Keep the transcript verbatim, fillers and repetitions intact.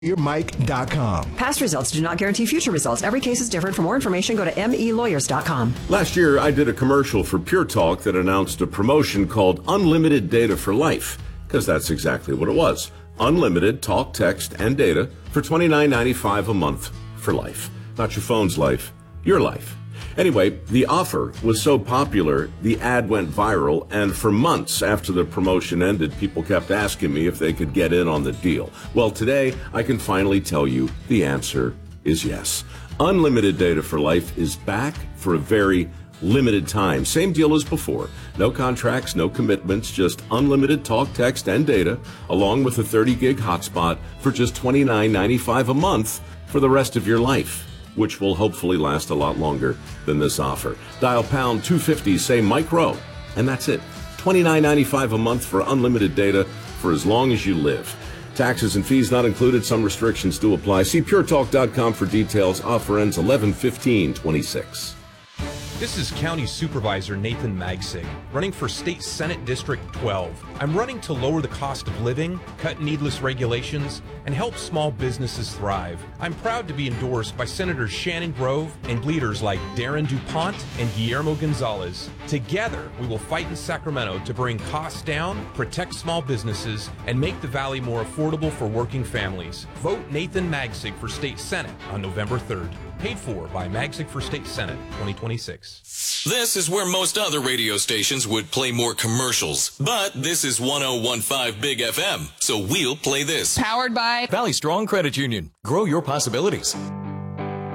your mic dot com. Past results do not guarantee future results. Every case is different. For more information, go to M E lawyers dot com. Last year, I did a commercial for Pure Talk that announced a promotion called Unlimited Data for Life, because that's exactly what it was. Unlimited talk, text, and data for twenty-nine ninety-five a month for life. Not your phone's life, your life. Anyway, the offer was so popular, the ad went viral, and for months after the promotion ended, people kept asking me if they could get in on the deal. Well, today, I can finally tell you the answer is yes. Unlimited Data for Life is back for a very limited time. Same deal as before. No contracts, no commitments, just unlimited talk, text, and data, along with a thirty gig hotspot for just twenty-nine ninety-five a month for the rest of your life, which will hopefully last a lot longer than this offer. Dial pound two fifty, say Mike Rowe, and that's it. twenty-nine ninety-five a month for unlimited data for as long as you live. Taxes and fees not included. Some restrictions do apply. See pure talk dot com for details. Offer ends eleven fifteen twenty-six. This is County Supervisor Nathan Magsig, running for State Senate District twelve. I'm running to lower the cost of living, cut needless regulations, and help small businesses thrive. I'm proud to be endorsed by Senators Shannon Grove and leaders like Darren DuPont and Guillermo Gonzalez. Together, we will fight in Sacramento to bring costs down, protect small businesses, and make the Valley more affordable for working families. Vote Nathan Magsig for State Senate on November third. Paid for by Magsig for State Senate twenty twenty-six. This is where most other radio stations would play more commercials, but this is one oh one point five Big F M, so we'll play this. Powered by Valley Strong Credit Union. Grow your possibilities.